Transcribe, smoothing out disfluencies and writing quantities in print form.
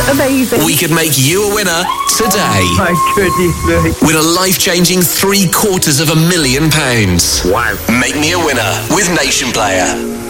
Amazing. We could make you a winner today. My goodness me. With a life-changing £750,000. Wow. Make me a winner with Nation Player.